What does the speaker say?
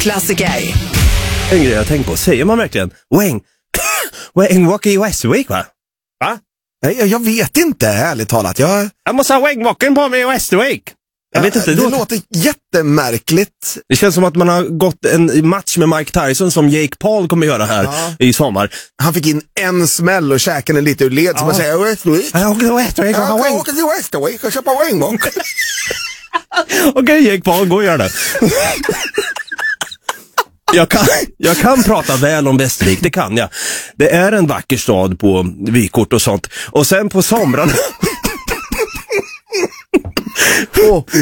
Klassiker. En grej jag tänkt på, säger man verkligen Wang walking Västervik, va? Va? Jag vet inte, ärligt talat. Jag måste ha Wang walking på mig i Västervik. Jag vet inte, det låter jättemärkligt. Det känns som att man har gått en match med Mike Tyson som Jake Paul kommer göra här i sommar. Han fick in en smäll och käken lite ur led, som man säger, Västervik. Jag åker till Västervik. Jag åker till Västervik och köper Wang walk. Okej, Jake Paul, gå och gör det. Jag kan prata väl om Västervik, det kan jag. Det är en vacker stad på vykort och sånt. Och sen på somrarna